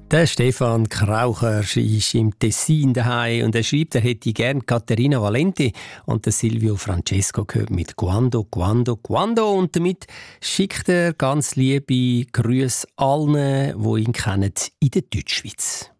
Der Stefan Kraucher ist im Tessin daheim und er schreibt, er hätte gern Caterina Valente und der Silvio Francesco gehört mit Quando, Quando, Quando. Und damit schickt er ganz liebe Grüße allen, die ihn kennen in der Deutschschweiz.